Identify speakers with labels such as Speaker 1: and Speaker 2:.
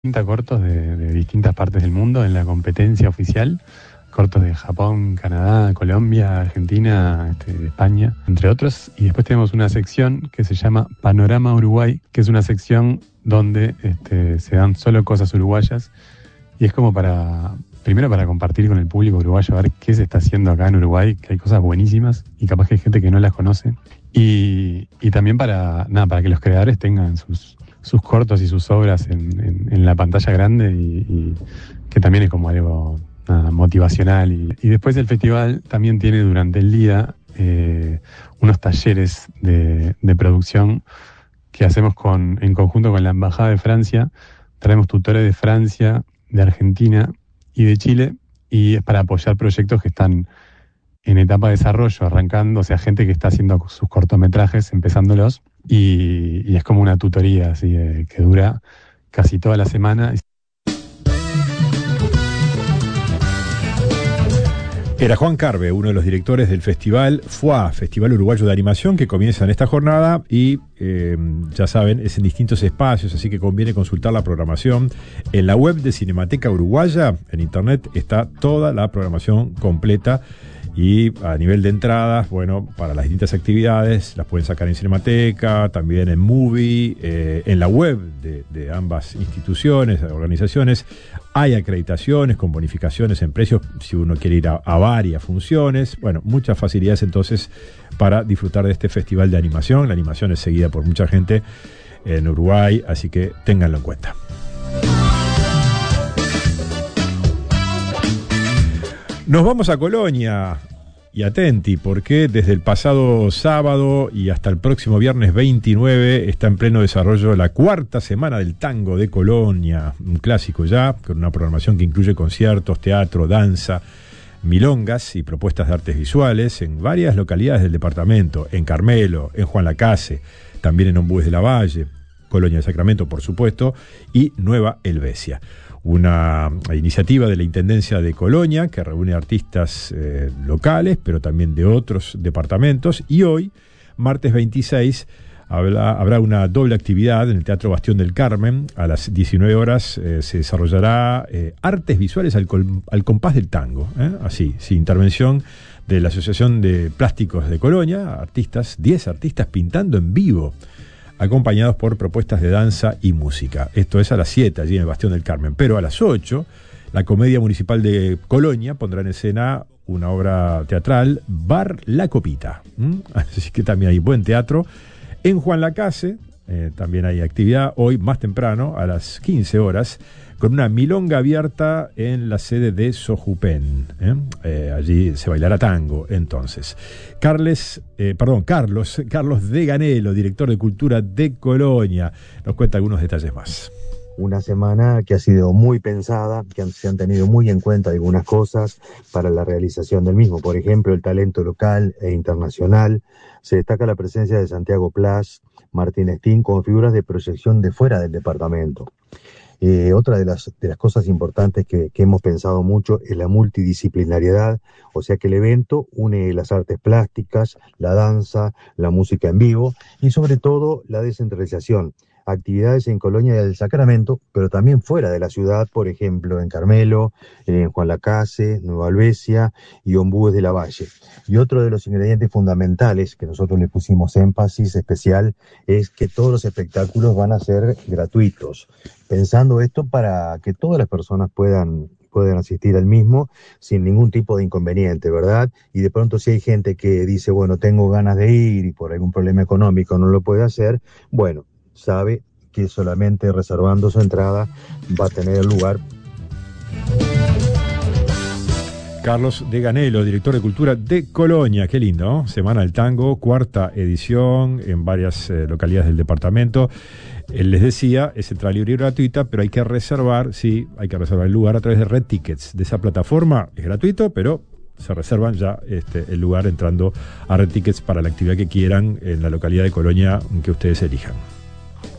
Speaker 1: 30 cortos de distintas partes del mundo en la competencia oficial. Cortos de Japón, Canadá, Colombia, Argentina, España, entre otros. Y después tenemos una sección que se llama Panorama Uruguay, que es una sección donde se dan solo cosas uruguayas. Y es como primero para compartir con el público uruguayo, a ver qué se está haciendo acá en Uruguay, que hay cosas buenísimas y capaz que hay gente que no las conoce. Y también para que los creadores tengan sus cortos y sus obras en la pantalla grande y que también es como algo motivacional. Y después el festival también tiene durante el día unos talleres de producción que hacemos en conjunto con la Embajada de Francia. Traemos tutores de Francia, de Argentina y de Chile, y es para apoyar proyectos que están en etapa de desarrollo, arrancando, o sea, gente que está haciendo sus cortometrajes, empezándolos, y es como una tutoría así que dura casi toda la semana.
Speaker 2: Era Juan Carve, uno de los directores del festival FUA, Festival Uruguayo de Animación, que comienza en esta jornada y, ya saben, es en distintos espacios, así que conviene consultar la programación. En la web de Cinemateca Uruguaya, en internet, está toda la programación completa y a nivel de entradas, bueno, para las distintas actividades, las pueden sacar en Cinemateca, también en Movie, en la web de ambas instituciones, organizaciones. Hay acreditaciones con bonificaciones en precios si uno quiere ir a varias funciones. Bueno, muchas facilidades entonces para disfrutar de este festival de animación. La animación es seguida por mucha gente en Uruguay, así que ténganlo en cuenta. Nos vamos a Colonia y atenti, porque desde el pasado sábado y hasta el próximo viernes 29 está en pleno desarrollo la cuarta semana del tango de Colonia, un clásico ya, con una programación que incluye conciertos, teatro, danza, milongas y propuestas de artes visuales en varias localidades del departamento, en Carmelo, en Juan Lacase, también en Ombúes de la Valle, Colonia de Sacramento, por supuesto, y Nueva Helvecia. Una iniciativa de la Intendencia de Colonia que reúne artistas locales, pero también de otros departamentos. Y hoy, martes 26, habrá una doble actividad en el Teatro Bastión del Carmen. A las 19 horas se desarrollará artes visuales al compás del tango. Así, sin intervención de la Asociación de Plásticos de Colonia, 10 artistas pintando en vivo, acompañados por propuestas de danza y música. Esto es a las 7, allí en el Bastión del Carmen. Pero a las 8, la Comedia Municipal de Colonia pondrá en escena una obra teatral, Bar La Copita. Así que también hay buen teatro. En Juan Lacase también hay actividad hoy, más temprano, a las 15 horas, con una milonga abierta en la sede de Sojupen. Allí se bailará tango, entonces. Carlos Deganelo, director de Cultura de Colonia, nos cuenta algunos detalles más.
Speaker 3: Una semana que ha sido muy pensada, que se han tenido muy en cuenta algunas cosas para la realización del mismo. Por ejemplo, el talento local e internacional. Se destaca la presencia de Santiago Plas, Martín Estín, como figuras de proyección de fuera del departamento. Otra de las cosas importantes que hemos pensado mucho es la multidisciplinariedad, o sea que el evento une las artes plásticas, la danza, la música en vivo y sobre todo la descentralización. Actividades en Colonia del Sacramento, pero también fuera de la ciudad, por ejemplo en Carmelo, en Juan Lacase, Nueva Helvecia y Ombúes de la Valle. Y otro de los ingredientes fundamentales que nosotros le pusimos énfasis especial es que todos los espectáculos van a ser gratuitos, pensando esto para que todas las personas puedan asistir al mismo sin ningún tipo de inconveniente, ¿verdad? Y de pronto si hay gente que dice, bueno, tengo ganas de ir y por algún problema económico no lo puede hacer, bueno, sabe que solamente reservando su entrada va a tener lugar.
Speaker 2: Carlos Deganelo, director de Cultura de Colonia. Qué lindo, ¿no? Semana del Tango, cuarta edición en varias localidades del departamento. Les decía, es entrada libre y gratuita, pero hay que reservar el lugar a través de Red Tickets. De esa plataforma es gratuito, pero se reservan ya el lugar entrando a Red Tickets para la actividad que quieran en la localidad de Colonia que ustedes elijan.